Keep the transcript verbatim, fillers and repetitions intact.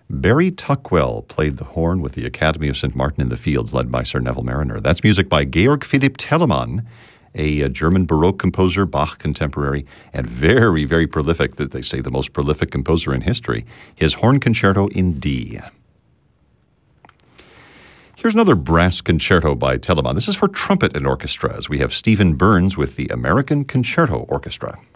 Barry Tuckwell played the horn with the Academy of Saint Martin in the Fields, led by Sir Neville Mariner. That's music by Georg Philipp Telemann, a, a German Baroque composer, Bach contemporary, and very, very prolific, that they say the most prolific composer in history. His Horn Concerto in D. Here's another brass concerto by Telemann. This is for trumpet and orchestra, as we have Stephen Burns with the American Concerto Orchestra.